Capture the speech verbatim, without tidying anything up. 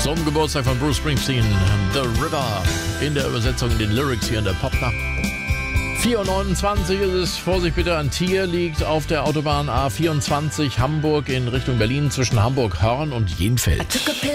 zum Geburtstag von Bruce Springsteen. The River in der Übersetzung, in den Lyrics hier in der Popnacht. vier Uhr neunundzwanzig ist es. Vorsicht bitte, ein Tier liegt auf der Autobahn A vierundzwanzig Hamburg in Richtung Berlin zwischen Hamburg-Hörn und Jenfeld.